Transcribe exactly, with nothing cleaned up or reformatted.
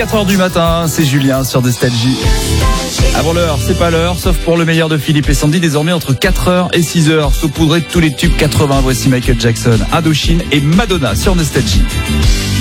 quatre heures du matin, c'est Julien sur Nostalgie. Avant l'heure, c'est pas l'heure, sauf pour le meilleur de Philippe et Sandy, désormais entre quatre heures et six heures, saupoudré de tous les tubes quatre-vingts. Voici Michael Jackson, Indochine et Madonna sur Nostalgie.